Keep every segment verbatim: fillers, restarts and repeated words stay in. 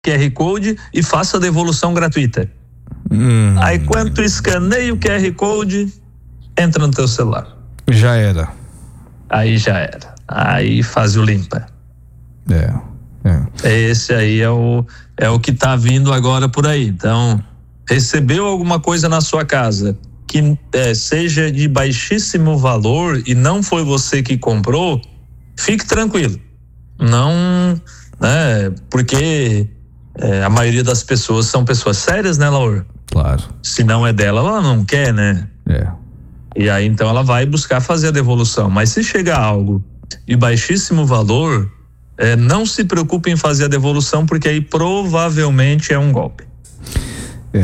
Q R Code e faça a devolução gratuita. Hum. Aí quando tu escaneia o Q R Code, entra no teu celular. Já era. Aí já era. Aí faz o limpa. É. É. Esse aí é o, é o que tá vindo agora por aí. Então, recebeu alguma coisa na sua casa que é, seja de baixíssimo valor e não foi você que comprou, fique tranquilo. Não, né? Porque é, a maioria das pessoas são pessoas sérias, né, Laura? Claro. Se não é dela, ela não quer, né? É. E aí então ela vai buscar fazer a devolução. Mas se chegar algo de baixíssimo valor, é, não se preocupe em fazer a devolução, porque aí provavelmente é um golpe. É.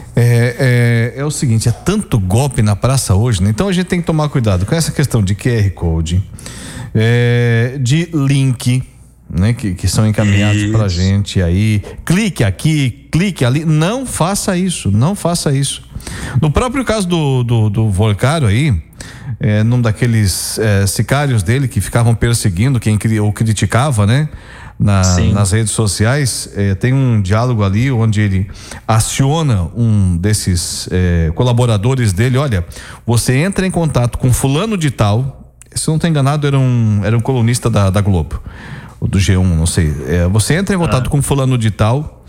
É, é, é o seguinte, é tanto golpe na praça hoje, né? Então a gente tem que tomar cuidado com essa questão de Q R Code, é, de link, né? Que, que são encaminhados isso. Pra gente aí, clique aqui, clique ali, não faça isso, não faça isso. No próprio caso do, do, do Volcaro aí, é, num daqueles é, sicários dele que ficavam perseguindo quem ou criticava, né? Na, nas redes sociais, eh, tem um diálogo ali onde ele aciona um desses eh, colaboradores dele. Olha, você entra em contato com fulano de tal, se eu não estou enganado era um, era um colunista da, da Globo, ou do G um, não sei, eh, você entra em contato ah. com fulano de tal,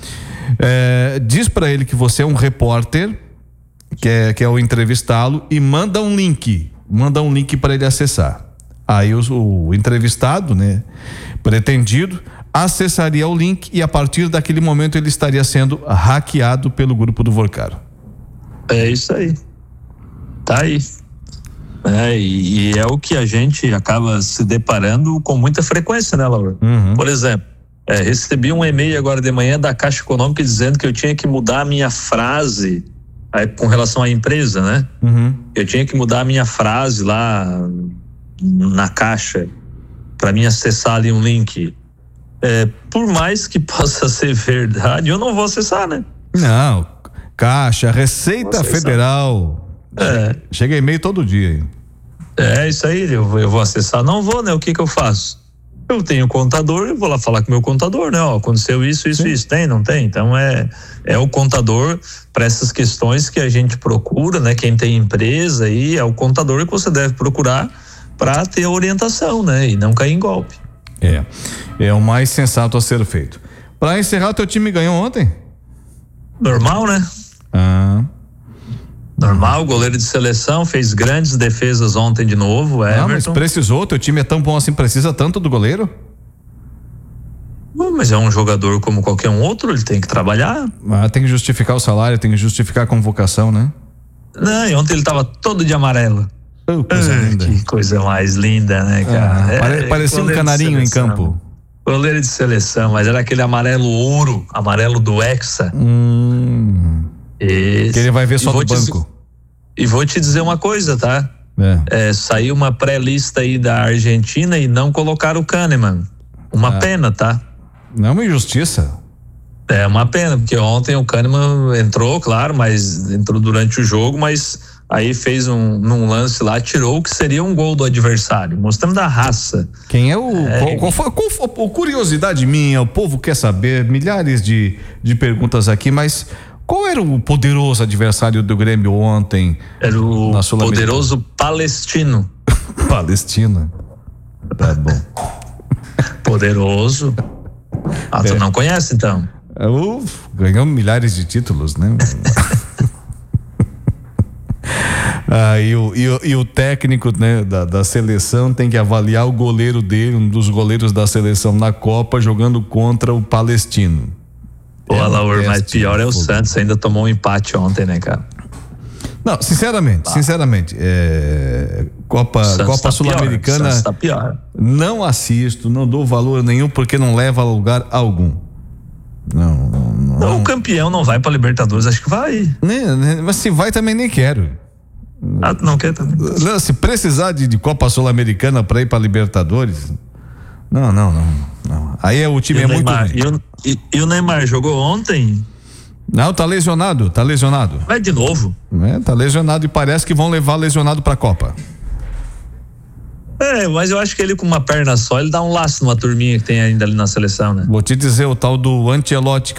eh, diz para ele que você é um repórter, que é, que é o entrevistá-lo, e manda um link, manda um link para ele acessar. Aí o, o entrevistado, né, pretendido, acessaria o link e a partir daquele momento ele estaria sendo hackeado pelo grupo do Volcaro. É isso aí. Tá aí. É, e, e é o que a gente acaba se deparando com muita frequência, né, Laura? Uhum. Por exemplo, é, recebi um e-mail agora de manhã da Caixa Econômica dizendo que eu tinha que mudar a minha frase é, com relação à empresa, né? Uhum. Eu tinha que mudar a minha frase lá na Caixa para mim acessar ali um link. É, por mais que possa ser verdade, eu não vou acessar, né? Não, Caixa, Receita Federal. É. Chega e-mail todo dia. É isso aí, eu, eu vou acessar, não vou, né? O que que eu faço? Eu tenho contador, eu vou lá falar com o meu contador, né? Ó, aconteceu isso, isso, Sim. isso. Tem, não tem? Então é, é o contador para essas questões que a gente procura, né? Quem tem empresa aí, é o contador que você deve procurar para ter a orientação, né? E não cair em golpe. É, é o mais sensato a ser feito. Para encerrar, teu time ganhou ontem? Normal, né? Ah. Normal, goleiro de seleção, fez grandes defesas ontem de novo, Everton. Ah, mas precisou, teu time é tão bom assim, precisa tanto do goleiro? Não, mas é um jogador como qualquer um outro, ele tem que trabalhar. Ah, tem que justificar o salário, tem que justificar a convocação, né? Não, e ontem ele tava todo de amarelo. Oh, coisa ah, linda. Que coisa mais linda, né, cara? Ah, pare, é, parecia um canarinho em campo. Goleiro de seleção, mas era aquele amarelo ouro, amarelo do Hexa. Hum. Esse. Que ele vai ver só do banco. Te, e vou te dizer uma coisa, tá? É. É, saiu uma pré-lista aí da Argentina e não colocaram o Kahneman. Uma ah. pena, tá? Não é uma injustiça. É uma pena, porque ontem o Kahneman entrou, claro, mas entrou durante o jogo, mas aí fez um num lance lá, tirou o que seria um gol do adversário, mostrando a raça. Quem é o é, qual, qual foi, qual foi curiosidade minha, o povo quer saber, milhares de, de perguntas aqui, mas qual era o poderoso adversário do Grêmio ontem? Era o poderoso Palestino. Palestina. Tá bom. Poderoso. Ah, tu é. não conhece então? Uf, ganhou milhares de títulos, né? Ah, e, o, e, o, e o técnico, né, da, da seleção tem que avaliar o goleiro dele, um dos goleiros da seleção na Copa, jogando contra o Palestino. Pô, é Laura, mas pior é o Santos, ainda tomou um empate ontem, né, cara? Não, sinceramente, ah. sinceramente, é, Copa, Copa tá Sul-Americana, tá pior. Não assisto, não dou valor nenhum porque não leva a lugar algum. Não, não, não, não. O campeão não vai pra Libertadores, acho que vai. Nem, mas se vai também nem quero. Ah, não quer também. Não, se precisar de, de Copa Sul-Americana pra ir pra Libertadores, não, não, não, não. Aí é, o time e é o muito Neymar, ruim. E o, e, e o Neymar jogou ontem? Não, tá lesionado, tá lesionado. Vai de novo? É, tá lesionado e parece que vão levar lesionado pra Copa. É, mas eu acho que ele com uma perna só, ele dá um laço numa turminha que tem ainda ali na seleção, né? Vou te dizer, o tal do Ancelotti